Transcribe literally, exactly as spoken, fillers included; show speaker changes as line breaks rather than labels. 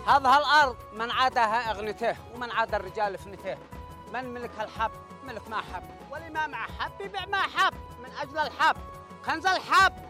هذا هالأرض من عادها أغنته ومن عاد الرجال فنته. من ملك الحب ملك ما حب، واللي ما مع حب يبيع ما حب من أجل الحب. كنز الحب